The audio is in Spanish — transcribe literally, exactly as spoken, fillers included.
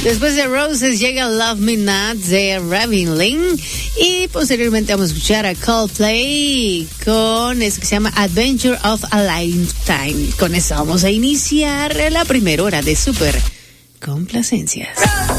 Después de Roses llega Love Me Not de Ravin Lin. Y posteriormente vamos a escuchar a Coldplay con eso que se llama Adventure of a Lifetime. Con eso vamos a iniciar la primera hora de Super Complacencias.